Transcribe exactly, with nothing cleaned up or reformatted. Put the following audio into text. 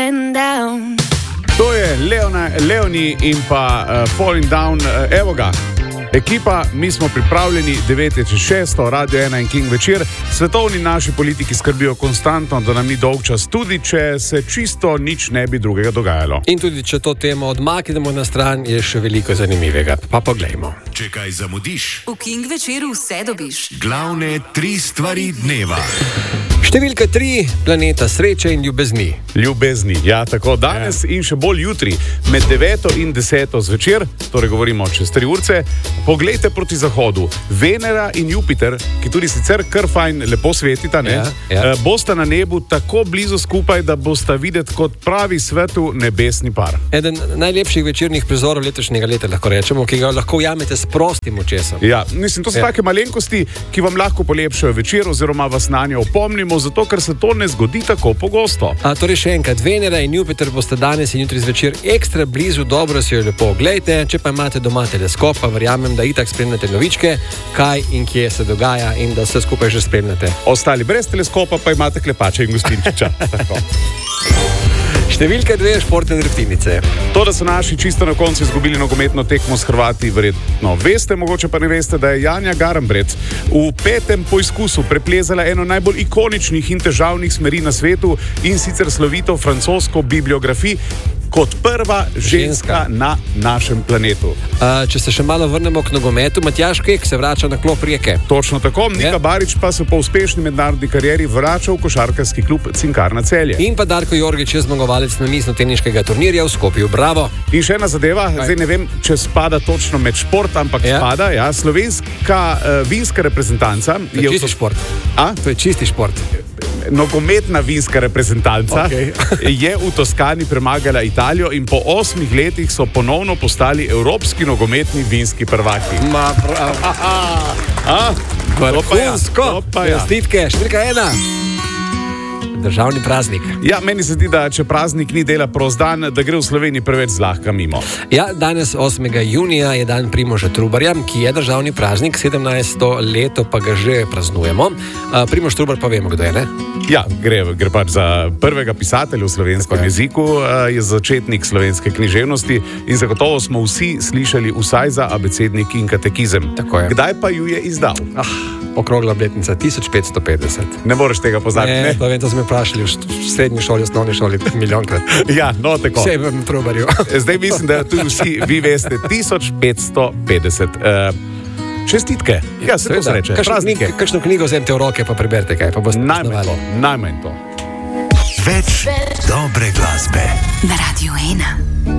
falling down. To je Leona, Leoni in pa uh, Falling Down, uh, evo ga. Ekipa, mi smo pripravljeni, devet je čez šesto, Radio ena in King večer. Svetovni naši politiki skrbijo konstantno, da nam ni dolg čas, tudi če se čisto nič ne bi drugega dogajalo. In tudi če to temo odmaknemo na stran, je še veliko zanimivega. Pa poglejmo. Če kaj zamudiš, v King večeru vse dobiš. Glavne tri stvari dneva. Številka tri, planeta sreče in ljubezni. Ljubezni, ja, tako danes ja. In še bolj jutri, med deveto in deseto zvečer, torej govorimo čez tri urce, poglejte proti zahodu. Venera in Jupiter, ki tudi sicer kar fajn lepo svetita, ne, ja, ja. bosta na nebu tako blizu skupaj, da bosta videti kot pravi svetu nebesni par. Eden najlepših večernih prizorov letošnjega leta, lahko rečemo, ki ga lahko ujamete s prostim očesom. Ja, mislim, to so ja. Take malenkosti, ki vam lahko polepšajo večer oziroma vas na njo opomnimo, zato ker se to ne zgodi tako pogosto. A torej še enkrat, Venera in Jupiter boste danes in jutri zvečer ekstra blizu, dobro si jo lepo oglejte, če pa imate doma teleskop, pa verjamem, da itak spremljate novičke, kaj in kje se dogaja in da vse skupaj že spremljate. Ostali brez teleskopa pa imate klepače in gostinčiča. Tako. Številka dve, športne dreptinice. To, da so naši čisto na koncu izgubili nogometno tekmo s Hrvati, verjetno veste, mogoče pa ne veste, da je Janja Garnbret v petem poizkusu preplezala eno najbolj ikoničnih in težavnih smeri na svetu in sicer slovito francosko bibliografij kot prva ženska, ženska na našem planetu. A, če se še malo vrnemo k nogometu, Matjaž Kek se vrača na klop Rijeke. Točno tako, Nika Barič pa se po uspešni mednarodni karieri vrača v košarkarski klub Cinkarna Celje. In pa Darko Jorgič je zmagovalec namizno-teniškega turnirja v Skopju. Bravo. In še ena zadeva, Kaj? Zdaj ne vem, če spada točno med šport, ampak ja. Spada, ja, slovenska uh, vinska reprezentanca. To je, je čisti šport. A? To je čisti šport. Nogometna vinska reprezentanca okay. je v Toskani premagala Italijo in po osmih letih so ponovno postali evropski nogometni vinski prvaki. Ma prav. Vrhunsko. Čestitke, številka ena. Državni praznik. Ja, meni se zdi, da če praznik ni dela prost dan, da gre v Sloveniji preveč zlahka mimo. Ja, danes osmega junija je dan Primoža Trubarja, ki je državni praznik, sedemnajsto leto pa ga že praznujemo. Primož Trubar pa vemo, kdo je, ne? Ja, gre, gre pač za prvega pisatelja v slovenskem okay. jeziku, je začetnik slovenske književnosti in zagotovo smo vsi slišali vsaj za abecednik in katekizem. Kdaj pa ju je izdal? Ah, okrogla obletnica tisoč petsto petdeset. Ne moreš tega pozabiti, ne? Ne, to vem, to smo vprašali v srednji šoli, osnovni šoli milijonkrat. Ja, no tako. Vse v Trubarju. Zdaj mislim, da tudi vsi vi veste tisoč petsto petdeset. Uh, Čestitke. Ja, se to se reče. Kakšno knjigo vzemite v roke, pa preberite kaj, pa boste najmanj to, najmanj to. Več dobre glasbe na Radio ena.